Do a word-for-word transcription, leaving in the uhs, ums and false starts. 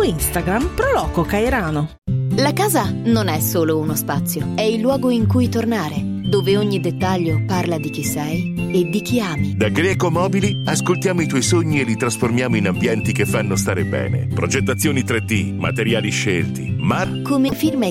su Instagram Proloco Cairano. La casa non è solo uno spazio, è il luogo in cui tornare, dove ogni dettaglio parla di chi sei e di chi ami. Da Greco Mobili ascoltiamo i tuoi sogni e li trasformiamo in ambienti che fanno stare bene. Progettazioni tre D, materiali scelti, mar... Come firma